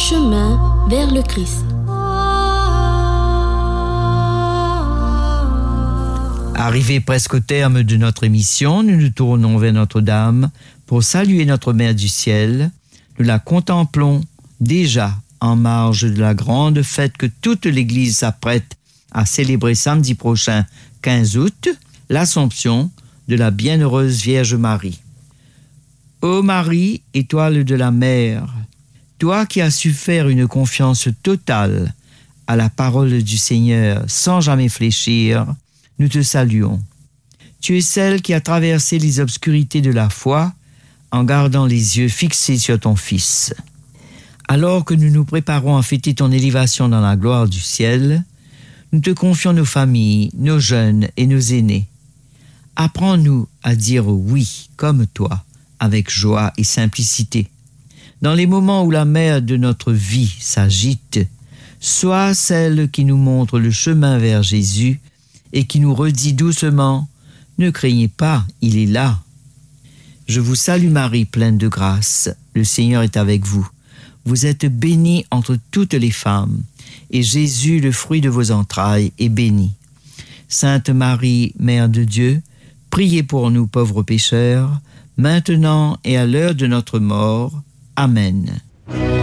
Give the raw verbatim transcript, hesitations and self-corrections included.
Chemin vers le Christ. Arrivé presque au terme de notre émission, nous nous tournons vers Notre-Dame pour saluer notre Mère du ciel. Nous la contemplons déjà en marge de la grande fête que toute l'Église s'apprête à célébrer samedi prochain, quinze août, l'Assomption de la Bienheureuse Vierge Marie. Ô Marie, étoile de la mer, toi qui as su faire une confiance totale à la parole du Seigneur sans jamais fléchir, nous te saluons. Tu es celle qui a traversé les obscurités de la foi en gardant les yeux fixés sur ton Fils. Alors que nous nous préparons à fêter ton élévation dans la gloire du ciel, nous te confions nos familles, nos jeunes et nos aînés. Apprends-nous à dire oui comme toi, avec joie et simplicité. Dans les moments où la mer de notre vie s'agite, sois celle qui nous montre le chemin vers Jésus et qui nous redit doucement « Ne craignez pas, il est là ». Je vous salue Marie, pleine de grâce, le Seigneur est avec vous. Vous êtes bénie entre toutes les femmes, et Jésus, le fruit de vos entrailles, est béni. Sainte Marie, Mère de Dieu, priez pour nous pauvres pécheurs, maintenant et à l'heure de notre mort. Amen.